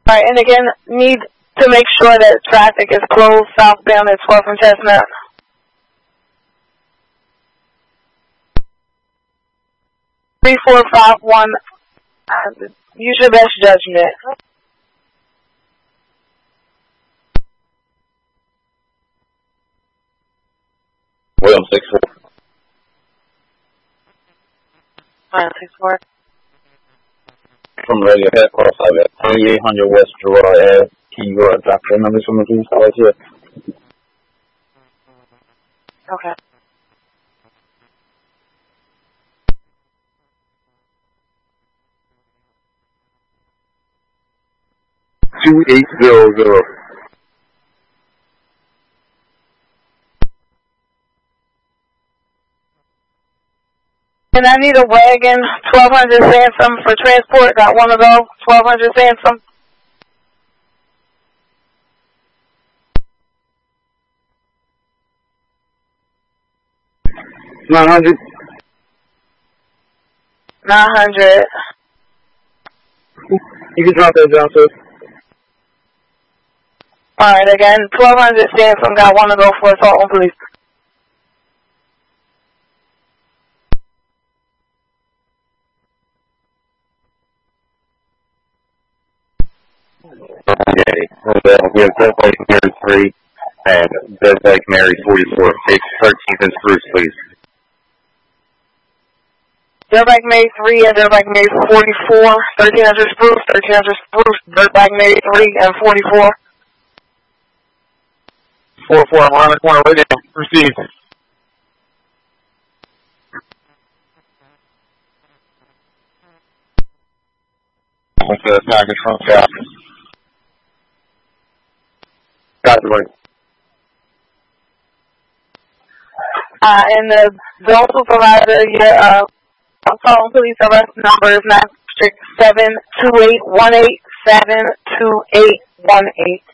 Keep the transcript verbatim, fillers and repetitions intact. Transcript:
All right, and again, need to make sure that traffic is closed southbound at twelfth and Chestnut. three four five one, uh, use your best judgment. William six four. William six four. From Radio Head Cross Highway, twenty-eight hundred West Gerard Ave. Can you uh, drop your numbers from the police right here? Okay. Two eight zero zero. And I need a wagon, twelve hundred Sansom for transport. Got one of those, twelve hundred Sansom. Nine hundred. Nine hundred. You can drop that down, sir. All right, again, twelve hundred Sansom. Got one of those for assault on police. Okay, well, we have Death Lake Mary three and Death Lake Mary forty-four. Take thirteenth and Spruce, please. Dirtbag Mary three and Dirtbag Mary forty-four. thirteen hundred Spruce, thirteen hundred Spruce, Dirtbag Mary three and forty-four. four four, I'm around the corner right now. Received. What's the package from Scott? Got the money. Uh, and the zone supervisor, your uh, assault on police arrest number is nine six seven two eight one eight seven two eight one eight.